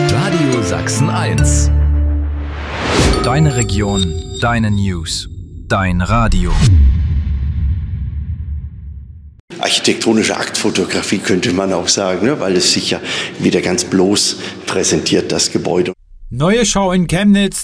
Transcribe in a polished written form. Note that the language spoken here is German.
Radio Sachsen 1. Deine Region, deine News, dein Radio. Architektonische Aktfotografie könnte man auch sagen, ne? Weil es sich ja wieder ganz bloß präsentiert, das Gebäude. Neue Show in Chemnitz.